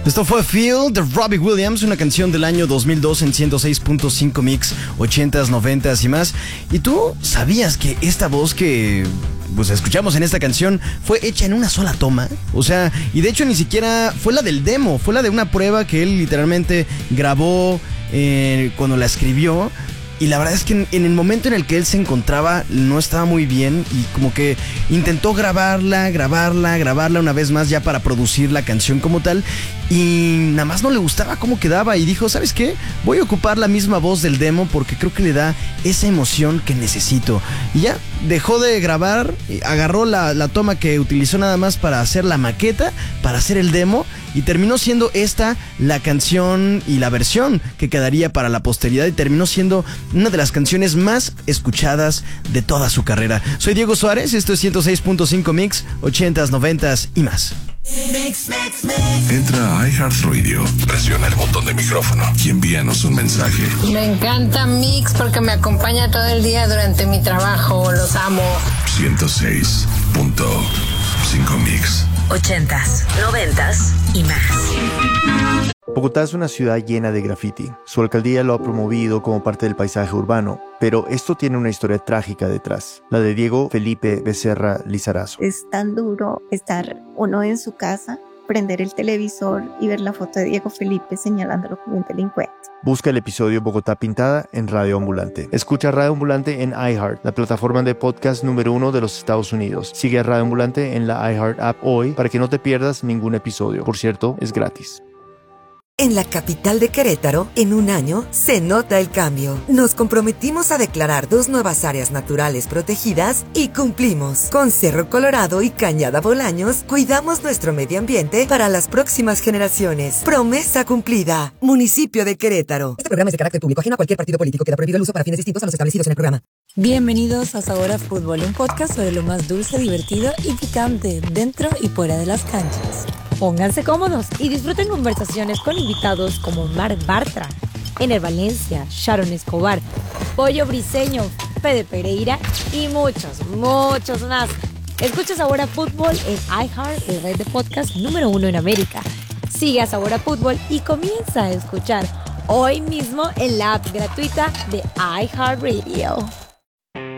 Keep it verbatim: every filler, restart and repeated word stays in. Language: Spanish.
Esto fue Feel de Robbie Williams, una canción del año dos mil dos en ciento seis punto cinco Mix, ochentas, noventas y más. ¿Y tú sabías que esta voz que pues escuchamos en esta canción fue hecha en una sola toma? O sea, y de hecho ni siquiera fue la del demo, fue la de una prueba que él literalmente grabó eh, cuando la escribió. Y la verdad es que en, en el momento en el que él se encontraba no estaba muy bien y como que intentó grabarla, grabarla, grabarla una vez más ya para producir la canción como tal y nada más no le gustaba cómo quedaba y dijo, ¿sabes qué? Voy a ocupar la misma voz del demo porque creo que le da esa emoción que necesito. Y ya, dejó de grabar, agarró la, la toma que utilizó nada más para hacer la maqueta, para hacer el demo y terminó siendo esta la canción y la versión que quedaría para la posteridad y terminó siendo una de las canciones más escuchadas de toda su carrera. Soy Diego Suárez, esto es ciento seis punto cinco Mix, ochentas, noventas y más. Mix, mix, mix. Entra a iHeartRadio, presiona el botón de micrófono y envíanos un mensaje. Me encanta Mix porque me acompaña todo el día durante mi trabajo, los amo. ciento seis punto cinco Mix. Ochentas, noventas y más. Bogotá es una ciudad llena de graffiti. Su alcaldía lo ha promovido como parte del paisaje urbano, pero esto tiene una historia trágica detrás, la de Diego Felipe Becerra Lizarazo. Es tan duro estar uno en su casa, prender el televisor y ver la foto de Diego Felipe señalándolo como un delincuente. Busca el episodio Bogotá Pintada en Radio Ambulante. Escucha Radio Ambulante en iHeart, la plataforma de podcast número uno de los Estados Unidos. Sigue a Radio Ambulante en la iHeart app hoy para que no te pierdas ningún episodio. Por cierto, es gratis. En la capital de Querétaro, en un año, se nota el cambio. Nos comprometimos a declarar dos nuevas áreas naturales protegidas y cumplimos. Con Cerro Colorado y Cañada Bolaños, cuidamos nuestro medio ambiente para las próximas generaciones. Promesa cumplida. Municipio de Querétaro. Este programa es de carácter público, ajeno a cualquier partido político. Queda prohibido el uso para fines distintos a los establecidos en el programa. Bienvenidos a Sabor a Fútbol, un podcast sobre lo más dulce, divertido y picante dentro y fuera de las canchas. Pónganse cómodos y disfruten conversaciones con invitados como Mar Bartra, Ener Valencia, Sharon Escobar, Pollo Briseño, Fede Pereira y muchos, muchos más. Escucha Sabor a Fútbol en iHeart, el red de podcast número uno en América. Sigue a Sabor a Fútbol y comienza a escuchar hoy mismo en la app gratuita de iHeartRadio.